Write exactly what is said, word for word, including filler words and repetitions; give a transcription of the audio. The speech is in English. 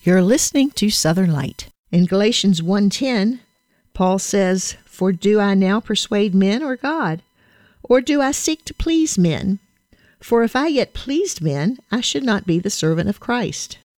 You're listening to Southern Light. In Galatians one ten, Paul says, "For do I now persuade men or God? Or do I seek to please men? For if I yet pleased men, I should not be the servant of Christ."